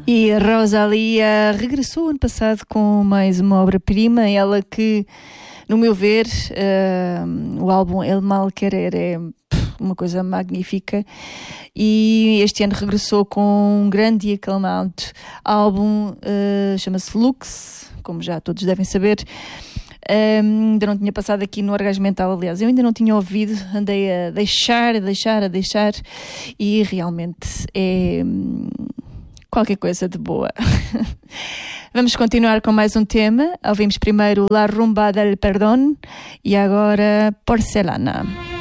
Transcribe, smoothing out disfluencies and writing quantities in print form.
E a Rosalía regressou ano passado com mais uma obra-prima, ela que, no meu ver, o álbum El Mal Querer é uma coisa magnífica, e este ano regressou com um grande e aclamado álbum, chama-se Lux, como já todos devem saber. Ainda não tinha passado aqui no Orgasmo Mental, aliás, eu ainda não tinha ouvido, andei a deixar, e realmente é qualquer coisa de boa. Vamos continuar com mais um tema. Ouvimos primeiro La Rumba del Perdón e agora Porcelana.